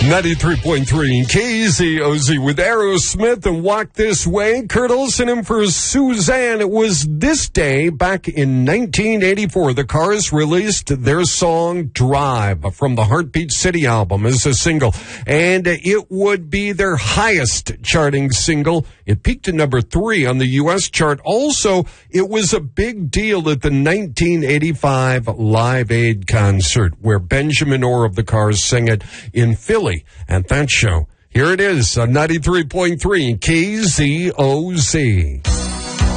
93.3 KZOZ with Aerosmith and Walk This Way. Kurt Olsen in for Suzanne. It was this day back in 1984. The Cars released their song Drive from the Heartbeat City album as a single. And it would be their highest charting single. It peaked at number 3 on the U.S. chart. Also, it was a big deal at the 1985 Live Aid concert where Benjamin Orr of the Cars sang it in Philly at that show. Here it is on 93.3 KZOZ.